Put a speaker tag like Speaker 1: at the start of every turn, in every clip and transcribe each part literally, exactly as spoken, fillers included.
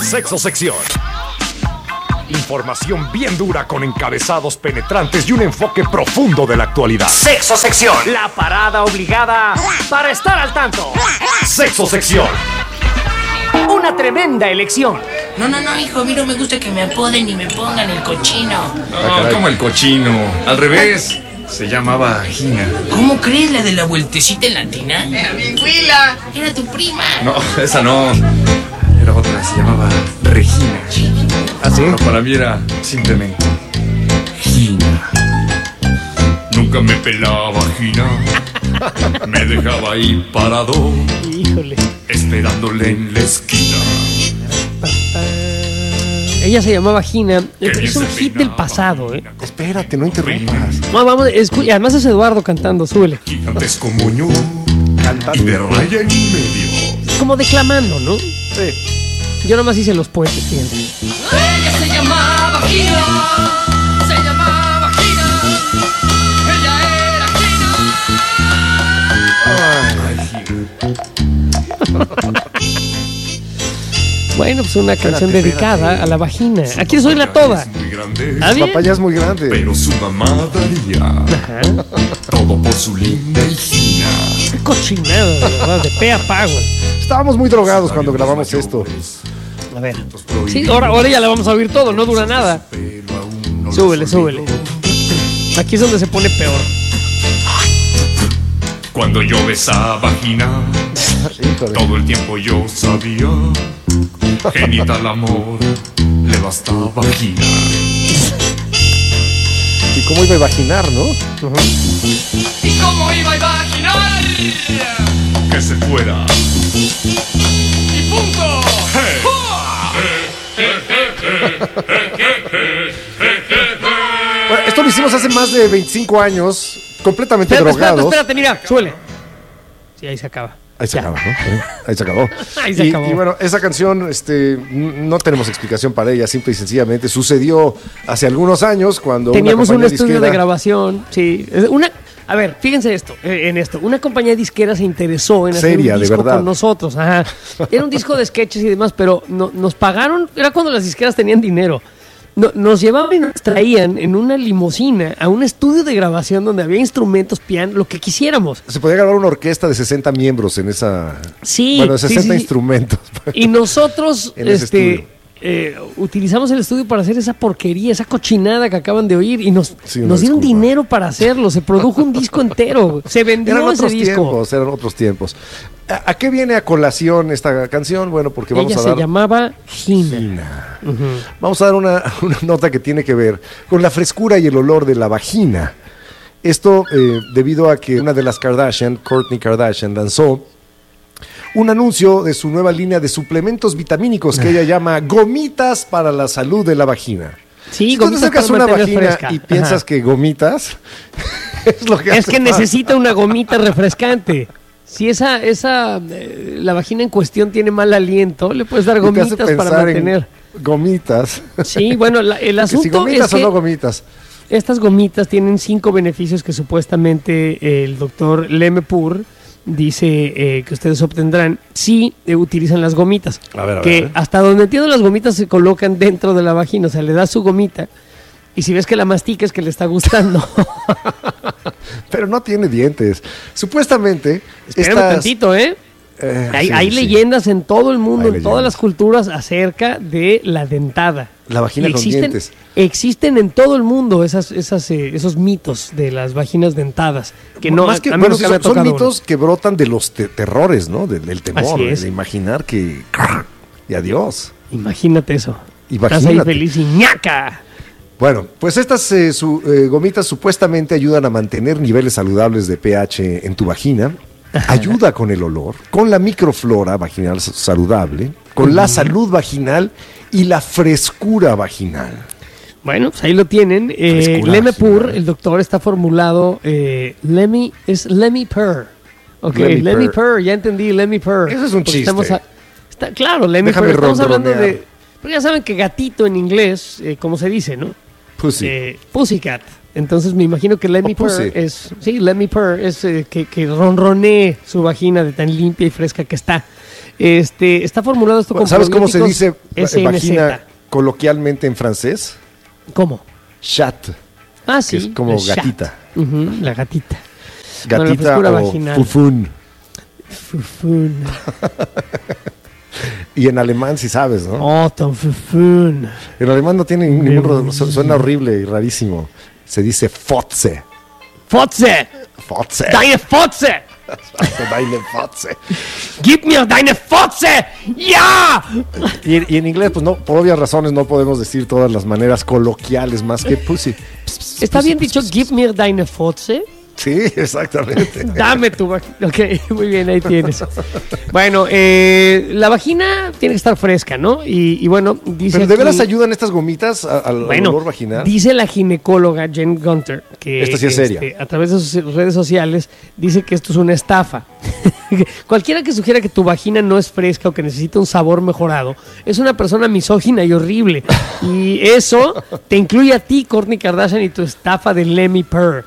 Speaker 1: Sexo Sección. Información bien dura con encabezados penetrantes y un enfoque profundo de la actualidad. Sexo Sección.
Speaker 2: La parada obligada para estar al tanto.
Speaker 1: Sexo Sección.
Speaker 2: Una tremenda elección.
Speaker 3: No, no, no, hijo, a mí no me gusta que me apoden ni me pongan el cochino.
Speaker 4: No, como el cochino. Al revés. Se llamaba Gina.
Speaker 3: ¿Cómo crees, la de la vueltecita en latina?
Speaker 5: Era mi huila.
Speaker 3: Era tu prima.
Speaker 4: No, esa no. Era otra, se llamaba Regina.
Speaker 1: ¿Ah, sí?
Speaker 4: No, para mí era simplemente Gina. Nunca me pelaba Gina. Me dejaba ahí parado.
Speaker 2: Híjole.
Speaker 4: Esperándole en la esquina.
Speaker 2: Ella se llamaba Gina. Es un hit del pasado, ¿eh?
Speaker 1: Espérate, no interrumpas.
Speaker 2: No, vamos, escu- además es Eduardo cantando, súbele.
Speaker 4: Gigantesco moño
Speaker 1: Cantando.
Speaker 4: y de raya en medio.
Speaker 2: Como declamando, ¿no?
Speaker 1: Sí.
Speaker 2: Yo nomás hice los puentes, fíjense.
Speaker 3: Ella se llamaba Gina. Se llamaba Gina. Ella era Gina.
Speaker 2: Bueno, pues una canción
Speaker 1: Espérate,
Speaker 2: dedicada
Speaker 1: espérate.
Speaker 2: a la vagina. Aquí es oírla toda.
Speaker 4: Muy grande,
Speaker 2: ¿Ah,
Speaker 1: Su
Speaker 2: bien?
Speaker 1: papá ya es muy grande.
Speaker 4: pero su mamá daría
Speaker 2: Ajá.
Speaker 4: todo por su linda hijina.
Speaker 2: Qué cochinada, de verdad, de pe a pa, güey.
Speaker 1: Estábamos muy drogados cuando grabamos esto.
Speaker 2: A ver. Sí, ahora, ahora ya la vamos a oír todo, no dura nada. Súbele, súbele. Aquí es donde se pone peor.
Speaker 4: Cuando yo besaba Gina,
Speaker 1: Híjole.
Speaker 4: todo el tiempo yo sabía. Genital amor, le bastaba Gina.
Speaker 1: ¿Y cómo iba a imaginar, no?
Speaker 3: ¿Y cómo iba a imaginar?
Speaker 4: Que se fuera.
Speaker 3: ¡Y punto!
Speaker 1: Bueno, esto lo hicimos hace más de veinticinco años, completamente
Speaker 2: Espérate, espérate,
Speaker 1: drogados.
Speaker 2: espérate, mira, súbele. Sí, ahí se acaba.
Speaker 1: Ahí se
Speaker 2: Ya.
Speaker 1: acaba, ¿no? Eh, Ahí se acabó.
Speaker 2: Ahí se
Speaker 1: y,
Speaker 2: acabó.
Speaker 1: y bueno, esa canción, este, n- no tenemos explicación para ella, simple y sencillamente sucedió hace algunos años cuando
Speaker 2: Teníamos
Speaker 1: una
Speaker 2: un
Speaker 1: compañía
Speaker 2: estudio
Speaker 1: disquera-
Speaker 2: de grabación, sí. Es Una, a ver, fíjense esto, eh, en esto. Una compañía disquera se interesó en hacer
Speaker 1: Seria,
Speaker 2: un
Speaker 1: de
Speaker 2: disco
Speaker 1: verdad.
Speaker 2: con nosotros. Ajá. Era un disco de sketches y demás, pero no, nos pagaron, era cuando las disqueras tenían dinero. No- nos llevaban y nos traían en una limusina a un estudio de grabación donde había instrumentos, piano, lo que quisiéramos.
Speaker 1: Se podía grabar una orquesta de sesenta miembros en esa...
Speaker 2: Sí,
Speaker 1: Bueno,
Speaker 2: sí,
Speaker 1: sesenta
Speaker 2: sí, sí.
Speaker 1: instrumentos.
Speaker 2: Y nosotros
Speaker 1: En ese
Speaker 2: este,
Speaker 1: estudio.
Speaker 2: eh, utilizamos el estudio para hacer esa porquería, esa cochinada que acaban de oír y nos,
Speaker 1: Sí, una
Speaker 2: nos dieron
Speaker 1: disculpa.
Speaker 2: dinero para hacerlo. Se produjo un disco entero. Se vendió
Speaker 1: Eran
Speaker 2: ese
Speaker 1: otros
Speaker 2: disco.
Speaker 1: tiempos, eran otros tiempos. ¿A, a qué viene a colación esta canción? Bueno, porque vamos
Speaker 2: Ella
Speaker 1: a
Speaker 2: se
Speaker 1: dar...
Speaker 2: llamaba Gina.
Speaker 1: Vagina. Vamos a dar una, una nota que tiene que ver con la frescura y el olor de la vagina. Esto eh, debido a que una de las Kardashian, Kourtney Kardashian, lanzó un anuncio de su nueva línea de suplementos vitamínicos que ella llama gomitas para la salud de la vagina.
Speaker 2: Sí,
Speaker 1: Si tú te
Speaker 2: gomitas
Speaker 1: sacas
Speaker 2: para
Speaker 1: una
Speaker 2: mantener
Speaker 1: vagina
Speaker 2: fresca.
Speaker 1: y piensas
Speaker 2: Ajá.
Speaker 1: que gomitas es lo que
Speaker 2: Es
Speaker 1: hace
Speaker 2: que
Speaker 1: falta.
Speaker 2: necesita una gomita refrescante. Si esa, esa eh, la vagina en cuestión tiene mal aliento, le puedes dar
Speaker 1: Y te hace
Speaker 2: gomitas para
Speaker 1: pensar en
Speaker 2: mantener.
Speaker 1: gomitas.
Speaker 2: Sí, bueno, la- el
Speaker 1: Que si
Speaker 2: asunto
Speaker 1: gomitas
Speaker 2: es
Speaker 1: o
Speaker 2: que
Speaker 1: no gomitas.
Speaker 2: estas gomitas tienen cinco beneficios que supuestamente el doctor Lemepur dice eh, que ustedes obtendrán si eh, utilizan las gomitas.
Speaker 1: A ver, a
Speaker 2: que
Speaker 1: ver.
Speaker 2: hasta donde entiendo las gomitas se colocan dentro de la vagina, o sea, le das su gomita y si ves que la mastica es que le está gustando.
Speaker 1: Pero no tiene dientes. Supuestamente,
Speaker 2: Espérame
Speaker 1: estas...
Speaker 2: tantito, ¿eh?
Speaker 1: eh,
Speaker 2: Hay,
Speaker 1: sí,
Speaker 2: hay
Speaker 1: sí.
Speaker 2: leyendas en todo el mundo,
Speaker 1: Hay
Speaker 2: en todas
Speaker 1: leyendas.
Speaker 2: las culturas acerca de la dentada.
Speaker 1: La vagina
Speaker 2: Y
Speaker 1: con
Speaker 2: existen,
Speaker 1: dientes.
Speaker 2: existen en todo el mundo esas, esas, eh, esos mitos de las vaginas dentadas. Que no,
Speaker 1: Más que,
Speaker 2: a mí
Speaker 1: bueno,
Speaker 2: nunca
Speaker 1: sí,
Speaker 2: me ha
Speaker 1: son, son
Speaker 2: tocado
Speaker 1: mitos que brotan de los te- terrores, ¿no? De- del temor,
Speaker 2: Así es.
Speaker 1: de imaginar que... Y adiós.
Speaker 2: uno. Imagínate eso.
Speaker 1: Imagínate.
Speaker 2: Estás ahí feliz y ñaca.
Speaker 1: Bueno, pues estas eh, su- eh, gomitas supuestamente ayudan a mantener niveles saludables de pH en tu vagina, ayuda con el olor, con la microflora vaginal s- saludable, con la salud vaginal y la frescura vaginal.
Speaker 2: Bueno, pues ahí lo tienen. Eh,
Speaker 1: Frescura
Speaker 2: Lemepur,
Speaker 1: vaginal.
Speaker 2: el doctor está formulado. Eh, Lemmy es Lemmy-Pur. Ok,
Speaker 1: Lemmy-Pur.
Speaker 2: Lemmy-Pur, ya entendí, Lemmy-Pur.
Speaker 1: Eso es un
Speaker 2: Porque
Speaker 1: chiste.
Speaker 2: estamos a- está, claro, Lemmy-Pur.
Speaker 1: Déjame
Speaker 2: Estamos hablando
Speaker 1: ronronear.
Speaker 2: de. Pero ya saben que gatito en inglés, eh, como se dice, ¿no?
Speaker 1: Pussy.
Speaker 2: Eh, Pussycat. Entonces me imagino que Lemmy
Speaker 1: O
Speaker 2: Purr
Speaker 1: pussy.
Speaker 2: es. Sí, Lemmy Purr es eh, que, que ronronee su vagina de tan limpia y fresca que está. Este, está formulado esto con
Speaker 1: ¿Sabes cómo se dice
Speaker 2: S N Z.
Speaker 1: vagina coloquialmente en francés?
Speaker 2: ¿Cómo?
Speaker 1: Chat.
Speaker 2: Ah, sí.
Speaker 1: Que es como
Speaker 2: chat.
Speaker 1: gatita.
Speaker 2: Uh-huh, la gatita.
Speaker 1: Gatita
Speaker 2: bueno,
Speaker 1: o
Speaker 2: vaginal.
Speaker 1: fufun.
Speaker 2: Fufun.
Speaker 1: Y en alemán sí sabes, ¿no?
Speaker 2: Oh, tan fufun.
Speaker 1: En alemán no tiene ningún... Su, suena horrible y rarísimo. Se dice Fotze.
Speaker 2: Fotze.
Speaker 1: Fotze.
Speaker 2: Deine Fotze.
Speaker 1: Deine Fotze.
Speaker 2: Gib mir deine Fotze. ¡Ya!
Speaker 1: Y, y en inglés, pues no, por obvias razones no podemos decir todas las maneras coloquiales más que pussy.
Speaker 2: ¿Está bien dicho gib mir deine Fotze?
Speaker 1: Sí, exactamente.
Speaker 2: Dame tu vagina. Ok, muy bien, ahí tienes. Bueno, eh, la vagina tiene que estar fresca, ¿no? Y, y bueno, dice.
Speaker 1: Pero de
Speaker 2: aquí,
Speaker 1: veras ayudan estas gomitas a- al,
Speaker 2: bueno,
Speaker 1: al olor vaginal.
Speaker 2: dice la ginecóloga Jen Gunter que
Speaker 1: Esta sí es
Speaker 2: este,
Speaker 1: seria.
Speaker 2: a través de sus redes sociales dice que esto es una estafa. Cualquiera que sugiera que tu vagina no es fresca o que necesita un sabor mejorado es una persona misógina y horrible. Y eso te incluye a ti, Kourtney Kardashian, y tu estafa de Lemmy Purr.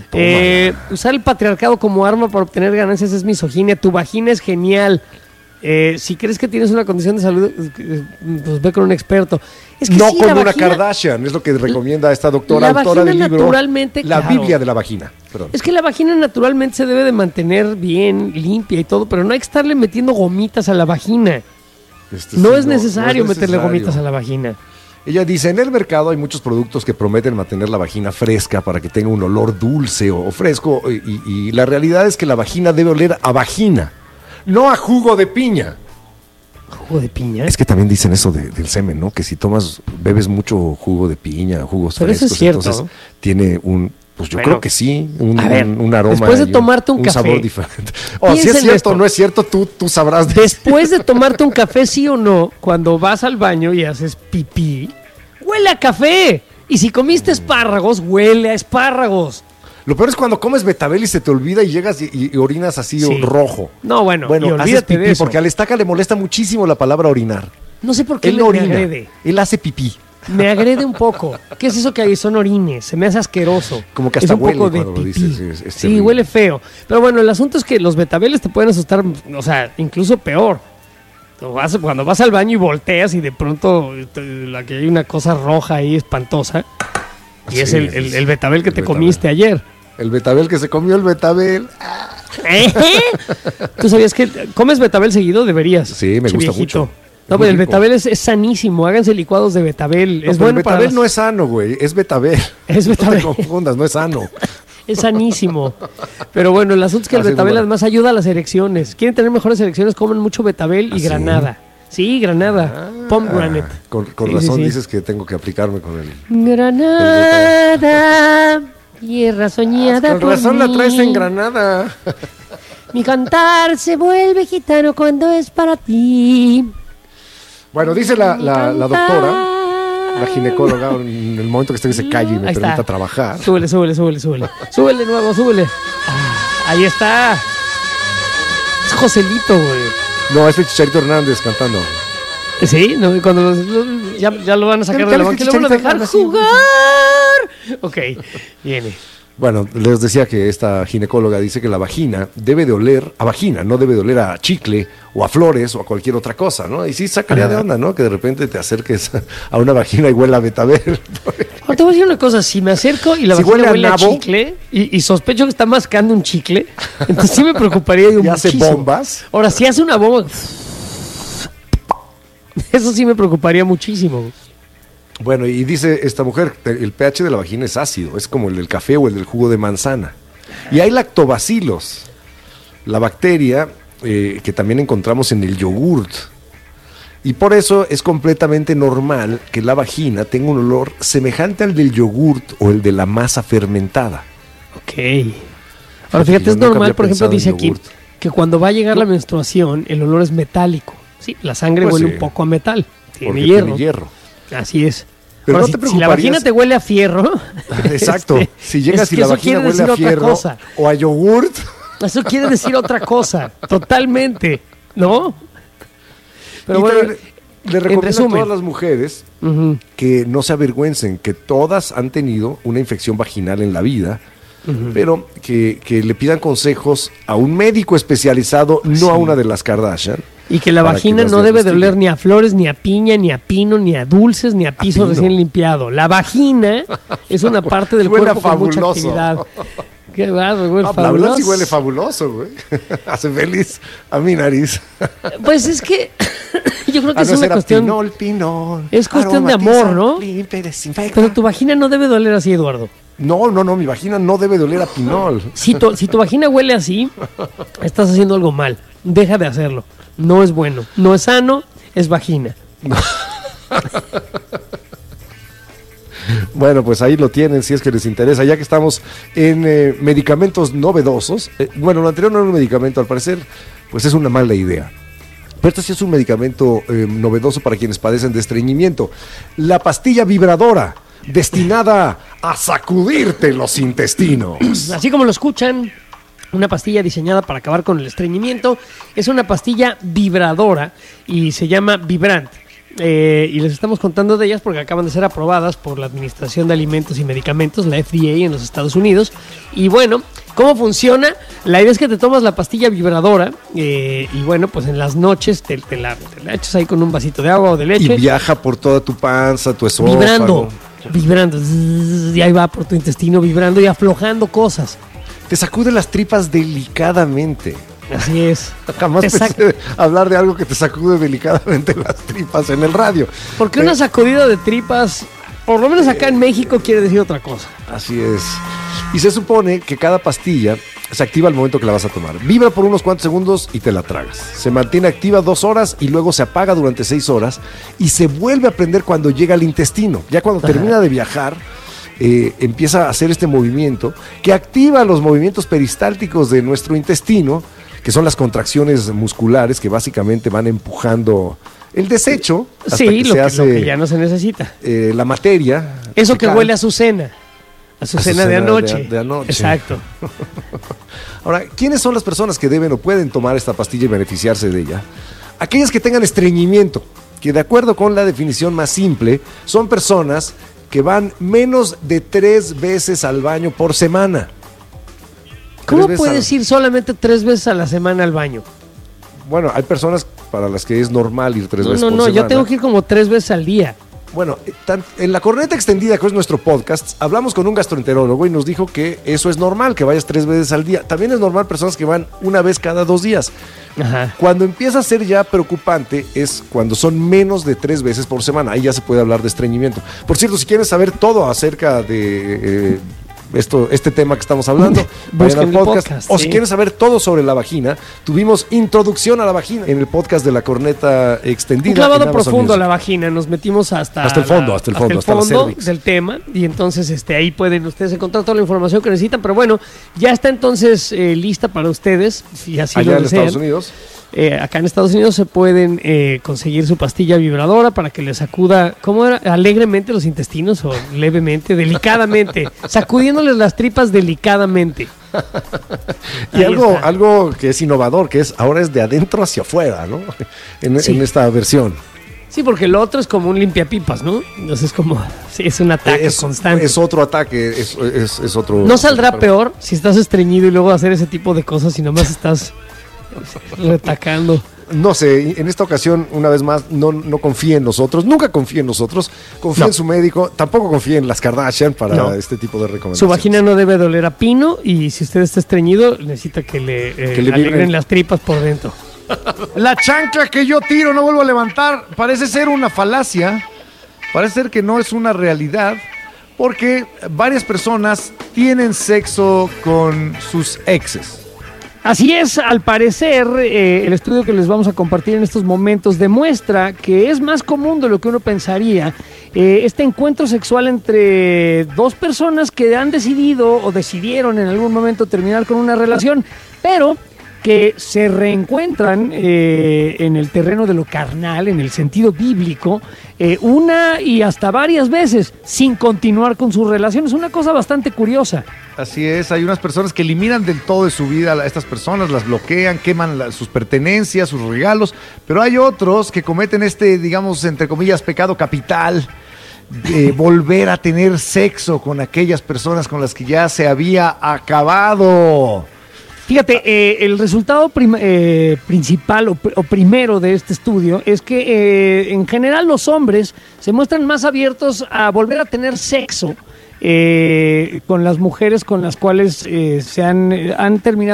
Speaker 2: Eh, usar el patriarcado como arma para obtener ganancias es misoginia. Tu vagina es genial. Eh, si crees que tienes una condición de salud, eh, pues ve con un experto. Es que
Speaker 1: No
Speaker 2: sí,
Speaker 1: con
Speaker 2: la
Speaker 1: una
Speaker 2: vagina-
Speaker 1: Kardashian, es lo que recomienda esta doctora,
Speaker 2: La
Speaker 1: autora del
Speaker 2: vagina
Speaker 1: libro
Speaker 2: naturalmente,
Speaker 1: La
Speaker 2: claro.
Speaker 1: Biblia de la Vagina. Perdón.
Speaker 2: Es que la vagina naturalmente se debe de mantener bien, limpia y todo, pero no hay que estarle metiendo gomitas a la vagina.
Speaker 1: Este,
Speaker 2: No
Speaker 1: sí,
Speaker 2: es necesario
Speaker 1: no es
Speaker 2: meterle
Speaker 1: necesario.
Speaker 2: gomitas a la vagina.
Speaker 1: Ella dice, en el mercado hay muchos productos que prometen mantener la vagina fresca para que tenga un olor dulce o, o fresco y, y- y la realidad es que la vagina debe oler a vagina, no a jugo de piña.
Speaker 2: Jugo de piña.
Speaker 1: Es que también dicen eso de- del semen, ¿no? Que si tomas, bebes mucho jugo de piña, jugos
Speaker 2: Pero eso
Speaker 1: frescos,
Speaker 2: es cierto.
Speaker 1: entonces tiene un, pues yo
Speaker 2: Bueno,
Speaker 1: creo que sí, un,
Speaker 2: a ver,
Speaker 1: un- un aroma
Speaker 2: después de
Speaker 1: y un-
Speaker 2: tomarte un
Speaker 1: un
Speaker 2: café,
Speaker 1: sabor diferente. O si
Speaker 2: piensa
Speaker 1: es
Speaker 2: en
Speaker 1: cierto
Speaker 2: esto.
Speaker 1: o no es cierto, tú, tú sabrás. De...
Speaker 2: Después de tomarte un café, sí o no, cuando vas al baño y haces pipí, huele a café. Y si comiste espárragos, huele a espárragos.
Speaker 1: Lo peor es cuando comes betabel y se te olvida y llegas y, y orinas así
Speaker 2: Sí.
Speaker 1: rojo.
Speaker 2: No, bueno, y
Speaker 1: Bueno, haces
Speaker 2: olvídate
Speaker 1: pipí
Speaker 2: de eso.
Speaker 1: porque al estaca le molesta muchísimo la palabra orinar.
Speaker 2: No sé por qué
Speaker 1: Él
Speaker 2: le
Speaker 1: no
Speaker 2: me
Speaker 1: orina,
Speaker 2: agrede.
Speaker 1: él hace pipí.
Speaker 2: Me agrede un poco. ¿Qué es eso que hay? Son orines. Se me hace asqueroso.
Speaker 1: Como que
Speaker 2: Es
Speaker 1: hasta
Speaker 2: un
Speaker 1: huele
Speaker 2: poco de
Speaker 1: cuando lo
Speaker 2: pipí.
Speaker 1: dices, sí, es- es
Speaker 2: Sí,
Speaker 1: terrible.
Speaker 2: huele feo. Pero bueno, el asunto es que los betabeles te pueden asustar, o sea, incluso peor. Tú vas- Cuando vas al baño y volteas y de pronto te- la que hay una cosa roja ahí espantosa. Y
Speaker 1: Sí,
Speaker 2: es el,
Speaker 1: es-
Speaker 2: el, el betabel que
Speaker 1: el
Speaker 2: te
Speaker 1: betabel.
Speaker 2: comiste ayer.
Speaker 1: El betabel que se comió el betabel.
Speaker 2: ¿Eh? ¿Tú sabías que comes betabel seguido? Deberías.
Speaker 1: Sí, me
Speaker 2: che
Speaker 1: gusta
Speaker 2: viejito.
Speaker 1: mucho.
Speaker 2: No,
Speaker 1: Es
Speaker 2: pero
Speaker 1: muy
Speaker 2: el
Speaker 1: rico.
Speaker 2: betabel es, es sanísimo. Háganse licuados de betabel.
Speaker 1: No,
Speaker 2: es
Speaker 1: pero
Speaker 2: bueno
Speaker 1: el
Speaker 2: para
Speaker 1: betabel
Speaker 2: las-
Speaker 1: no es sano, güey. Es betabel.
Speaker 2: Es
Speaker 1: No
Speaker 2: betabel.
Speaker 1: te confundas, no es sano.
Speaker 2: Es sanísimo. Pero bueno, el asunto es que el
Speaker 1: Ah, sí,
Speaker 2: betabel
Speaker 1: muy bueno.
Speaker 2: además ayuda a las erecciones. Quieren tener mejores erecciones, comen mucho betabel y
Speaker 1: ¿Ah, sí?
Speaker 2: granada. Sí, granada. Pomegranate.
Speaker 1: Ah, con con
Speaker 2: Sí, sí,
Speaker 1: razón
Speaker 2: sí.
Speaker 1: dices que tengo que aplicarme con el...
Speaker 2: Granada, tierra soñada
Speaker 1: Con
Speaker 2: por
Speaker 1: razón la
Speaker 2: mí.
Speaker 1: traes en Granada.
Speaker 2: Mi cantar se vuelve gitano cuando es para ti.
Speaker 1: Bueno, dice la,
Speaker 2: Mi
Speaker 1: la, la
Speaker 2: cantar.
Speaker 1: doctora, la ginecóloga, en el momento que esté que se calle y me
Speaker 2: Ahí
Speaker 1: permita
Speaker 2: está.
Speaker 1: trabajar.
Speaker 2: Súbele, súbele, súbele, súbele. Súbele de nuevo, súbele. Ah, ahí está. Es Joselito, güey.
Speaker 1: No, es el Chicharito Hernández cantando.
Speaker 2: Sí, no, y cuando los- los- ya, ya lo van a sacar
Speaker 1: Ya-
Speaker 2: de
Speaker 1: ya
Speaker 2: la
Speaker 1: le
Speaker 2: banca y
Speaker 1: dije
Speaker 2: lo van a
Speaker 1: Chicharito
Speaker 2: dejar
Speaker 1: Hernández, sí.
Speaker 2: jugar. Ok, viene.
Speaker 1: Bueno, les decía que esta ginecóloga dice que la vagina debe de oler a vagina, no debe de oler a chicle o a flores o a cualquier otra cosa, ¿no? Y sí sacaría de onda, ¿no? Que de repente te acerques a una vagina y huela a betabel.
Speaker 2: Ahora te voy a decir una cosa, si me acerco y la
Speaker 1: Si
Speaker 2: vagina
Speaker 1: huele a
Speaker 2: huele a,
Speaker 1: nabo.
Speaker 2: chicle y, y sospecho que está mascando un chicle, entonces sí me preocuparía yo
Speaker 1: Y hace
Speaker 2: muchísimo.
Speaker 1: bombas.
Speaker 2: Ahora, si hace una bomba, eso sí me preocuparía muchísimo.
Speaker 1: Bueno, y dice esta mujer, el pH de la vagina es ácido, es como el del café o el del jugo de manzana. Y hay lactobacilos, la bacteria eh, que también encontramos en el yogurt. Y por eso es completamente normal que la vagina tenga un olor semejante al del yogurt o el de la masa fermentada.
Speaker 2: Ok. Ahora, fíjate,
Speaker 1: Yo
Speaker 2: es
Speaker 1: nunca
Speaker 2: normal,
Speaker 1: había
Speaker 2: por ejemplo,
Speaker 1: pensado en
Speaker 2: dice aquí,
Speaker 1: yogurt.
Speaker 2: que cuando va a llegar la menstruación, el olor es metálico. Sí, la sangre
Speaker 1: Pues
Speaker 2: huele
Speaker 1: sí.
Speaker 2: un poco a metal. Tiene
Speaker 1: Porque
Speaker 2: hierro.
Speaker 1: tiene hierro.
Speaker 2: Así es.
Speaker 1: Pero
Speaker 2: Ahora,
Speaker 1: no te
Speaker 2: si, si la
Speaker 1: preocuparías-
Speaker 2: vagina te huele a fierro.
Speaker 1: Exacto.
Speaker 2: este,
Speaker 1: Si llegas
Speaker 2: es
Speaker 1: y
Speaker 2: que
Speaker 1: la
Speaker 2: eso
Speaker 1: vagina
Speaker 2: quiere
Speaker 1: huele
Speaker 2: decir
Speaker 1: a
Speaker 2: otra
Speaker 1: fierro
Speaker 2: cosa.
Speaker 1: o a yogurt,
Speaker 2: Eso quiere decir otra cosa. Totalmente. ¿No? Pero
Speaker 1: y
Speaker 2: bueno.
Speaker 1: también le recomiendo a
Speaker 2: resumen.
Speaker 1: todas las mujeres
Speaker 2: Ujú.
Speaker 1: que no se avergüencen, que todas han tenido una infección vaginal en la vida, pero que, que le pidan consejos a un médico especializado, no
Speaker 2: Sí.
Speaker 1: a una de las Kardashian,
Speaker 2: Y que la
Speaker 1: para
Speaker 2: vagina
Speaker 1: que las
Speaker 2: no debe de
Speaker 1: diagnostiquen.
Speaker 2: oler ni a flores, ni a piña, ni a pino, ni a dulces, ni a piso
Speaker 1: pino.
Speaker 2: recién limpiado. La vagina es una parte del
Speaker 1: Suena
Speaker 2: cuerpo con mucha
Speaker 1: fabuloso.
Speaker 2: actividad. Qué bárbaro, güey,
Speaker 1: Ah, la verdad sí
Speaker 2: fabuloso.
Speaker 1: huele fabuloso, güey. Hace feliz a mi nariz.
Speaker 2: Pues es que yo creo que
Speaker 1: Ah,
Speaker 2: es
Speaker 1: no,
Speaker 2: una
Speaker 1: era
Speaker 2: cuestión...
Speaker 1: pinol, pinol.
Speaker 2: Es cuestión de
Speaker 1: Aromatiza,
Speaker 2: amor, ¿no?
Speaker 1: limpia, desinfecta.
Speaker 2: Pero tu vagina no debe doler así, Eduardo.
Speaker 1: No, no, no, mi vagina no debe de oler a pinol.
Speaker 2: Si tu, si tu vagina huele así, estás haciendo algo mal. Deja de hacerlo. No es bueno. No es sano, es vagina.
Speaker 1: Bueno, pues ahí lo tienen, si es que les interesa. Ya que estamos en eh, medicamentos novedosos. eh, bueno, lo anterior no era un medicamento, al parecer, pues es una mala idea. Pero este sí es un medicamento eh, novedoso para quienes padecen de estreñimiento. La pastilla vibradora, destinada a sacudirte los intestinos.
Speaker 2: Así como lo escuchan, una pastilla diseñada para acabar con el estreñimiento. Es una pastilla vibradora y se llama Vibrant. Eh, y les estamos contando de ellas porque acaban de ser aprobadas por la Administración de Alimentos y Medicamentos, la F D A en los Estados Unidos. Y bueno, ¿cómo funciona? La idea es que te tomas la pastilla vibradora eh, y bueno, pues en las noches te, te, la, te la echas ahí con un vasito de agua o de
Speaker 1: Y
Speaker 2: leche.
Speaker 1: viaja por toda tu panza, tu esófago.
Speaker 2: Vibrando, vibrando. Zzzz, y ahí va por tu intestino vibrando y aflojando cosas.
Speaker 1: Te sacude las tripas delicadamente.
Speaker 2: Así es.
Speaker 1: Jamás
Speaker 2: Te
Speaker 1: pensé
Speaker 2: sac-
Speaker 1: de hablar de algo que te sacude delicadamente las tripas en el radio.
Speaker 2: Porque
Speaker 1: Eh,
Speaker 2: una sacudida de tripas, por lo menos acá en México, quiere decir otra cosa.
Speaker 1: Así es. Y se supone que cada pastilla se activa al momento que la vas a tomar. Vibra por unos cuantos segundos y te la tragas. Se mantiene activa dos horas y luego se apaga durante seis horas y se vuelve a prender cuando llega al intestino. Ya cuando
Speaker 2: Ajá.
Speaker 1: termina de viajar, eh, empieza a hacer este movimiento que activa los movimientos peristálticos de nuestro intestino, que son las contracciones musculares que básicamente van empujando el desecho hasta
Speaker 2: Sí,
Speaker 1: que
Speaker 2: lo
Speaker 1: se
Speaker 2: que,
Speaker 1: hace
Speaker 2: lo que ya no se necesita.
Speaker 1: eh, la materia.
Speaker 2: Eso que
Speaker 1: fecal.
Speaker 2: huele a su cena. A su cena de
Speaker 1: cena de-
Speaker 2: anoche.
Speaker 1: de anoche.
Speaker 2: Exacto.
Speaker 1: Ahora, ¿quiénes son las personas que deben o pueden tomar esta pastilla y beneficiarse de ella? Aquellas que tengan estreñimiento, que de acuerdo con la definición más simple, son personas que van menos de tres veces al baño por semana.
Speaker 2: ¿Cómo
Speaker 1: Tres veces
Speaker 2: puedes
Speaker 1: al-
Speaker 2: ir solamente tres veces a la semana al baño?
Speaker 1: Bueno, hay personas para las que es normal ir tres
Speaker 2: No,
Speaker 1: veces
Speaker 2: no,
Speaker 1: por
Speaker 2: no,
Speaker 1: semana.
Speaker 2: yo tengo que ir como tres veces al día.
Speaker 1: Bueno, eh, tan- en la corneta extendida, que es nuestro podcast, hablamos con un gastroenterólogo y nos dijo que eso es normal, que vayas tres veces al día. También es normal personas que van una vez cada dos días.
Speaker 2: Ajá.
Speaker 1: Cuando empieza a ser ya preocupante es cuando son menos de tres veces por semana. Ahí ya se puede hablar de estreñimiento. Por cierto, si quieren saber todo acerca de eh, esto, este tema que estamos hablando, vayan
Speaker 2: Busquen
Speaker 1: al
Speaker 2: el
Speaker 1: podcast.
Speaker 2: podcast,
Speaker 1: O
Speaker 2: sí.
Speaker 1: si quieren saber todo sobre la vagina, tuvimos introducción a la vagina en el podcast de la corneta extendida.
Speaker 2: Un clavado
Speaker 1: en Amazon
Speaker 2: profundo a
Speaker 1: Music.
Speaker 2: la vagina, nos metimos hasta,
Speaker 1: Hasta el fondo,
Speaker 2: la-
Speaker 1: hasta el fondo, hasta la
Speaker 2: fondo
Speaker 1: cervix.
Speaker 2: del tema y entonces este ahí pueden ustedes encontrar toda la información que necesitan, pero bueno, ya está entonces eh, lista para ustedes, si así
Speaker 1: Allá
Speaker 2: lo
Speaker 1: en
Speaker 2: desean.
Speaker 1: Estados Unidos.
Speaker 2: Eh, acá en Estados Unidos se pueden eh, conseguir su pastilla vibradora para que les sacuda, ¿cómo era? Alegremente los intestinos o levemente, delicadamente, sacudiéndoles las tripas delicadamente.
Speaker 1: Y
Speaker 2: Ahí
Speaker 1: algo,
Speaker 2: está.
Speaker 1: algo que es innovador, que es ahora es de adentro hacia afuera, ¿no? En,
Speaker 2: Sí.
Speaker 1: en esta versión.
Speaker 2: Sí, porque lo otro es como un limpiapipas, ¿no? Entonces es como, sí, es un ataque
Speaker 1: es,
Speaker 2: constante.
Speaker 1: es otro ataque, es, es, es otro...
Speaker 2: ¿No saldrá peor si estás estreñido y luego hacer ese tipo de cosas y nomás estás retacando?
Speaker 1: No sé, en esta ocasión, una vez más, no, no confíe en nosotros, nunca confíe en nosotros, confíe
Speaker 2: No.
Speaker 1: en su médico, tampoco confíe en las Kardashian para
Speaker 2: No.
Speaker 1: este tipo de recomendaciones.
Speaker 2: Su vagina no debe doler a pino y si usted está estreñido necesita que le, eh,
Speaker 1: Que le
Speaker 2: alegren
Speaker 1: vibren.
Speaker 2: las tripas por dentro.
Speaker 5: La chancla que yo tiro, no vuelvo a levantar, parece ser una falacia, parece ser que no es una realidad, porque varias personas tienen sexo con sus exes.
Speaker 2: Así es, al parecer, eh, el estudio que les vamos a compartir en estos momentos demuestra que es más común de lo que uno pensaría eh, este encuentro sexual entre dos personas que han decidido o decidieron en algún momento terminar con una relación, pero que se reencuentran eh, en el terreno de lo carnal, en el sentido bíblico, eh, una y hasta varias veces sin continuar con su relación. Es una cosa bastante curiosa.
Speaker 5: Así es, hay unas personas que eliminan del todo de su vida a estas personas, las bloquean, queman la- sus pertenencias, sus regalos, pero hay otros que cometen este, digamos, entre comillas, pecado capital, de volver a tener sexo con aquellas personas con las que ya se había acabado.
Speaker 2: Fíjate, eh, el resultado prim- eh, principal o, pr- o primero de este estudio es que eh, en general los hombres se muestran más abiertos a volver a tener sexo eh, con las mujeres con las cuales eh, se han, han terminado